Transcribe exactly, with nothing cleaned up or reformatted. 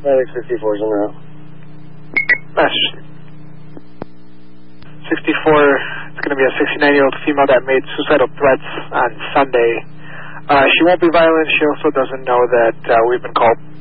Medic sixty-four is en route. Message. sixty-four, it's going to be a sixty-nine-year-old female that made suicidal threats on Sunday. Uh, she won't be violent. She also doesn't know that uh, we've been called.